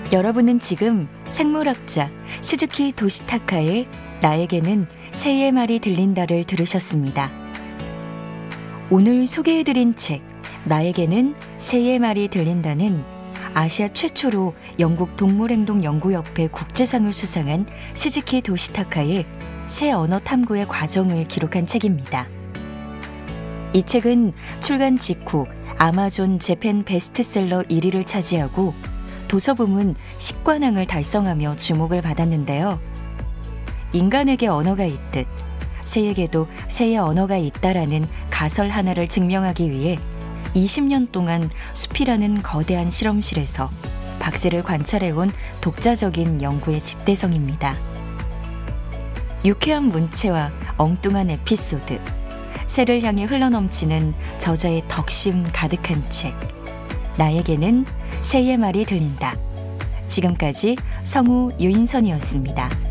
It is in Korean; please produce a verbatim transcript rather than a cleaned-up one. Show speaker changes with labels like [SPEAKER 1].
[SPEAKER 1] 여러분은 지금 생물학자 스즈키 도시타카의 나에게는 새의 말이 들린다를 들으셨습니다. 오늘 소개해드린 책 나에게는 새의 말이 들린다는 아시아 최초로 영국 동물행동연구협회 국제상을 수상한 스즈키 도시타카의 새 언어 탐구의 과정을 기록한 책입니다. 이 책은 출간 직후 아마존 재팬 베스트셀러 일 위를 차지하고 도서부문 십 관왕을 달성하며 주목을 받았는데요. 인간에게 언어가 있듯 새에게도 새의 언어가 있다라는 가설 하나를 증명하기 위해 이십 년 동안 숲이라는 거대한 실험실에서 박새를 관찰해온 독자적인 연구의 집대성입니다. 유쾌한 문체와 엉뚱한 에피소드, 새를 향해 흘러넘치는 저자의 덕심 가득한 책 나에게는 새의 말이 들린다. 지금까지 성우 유인선이었습니다.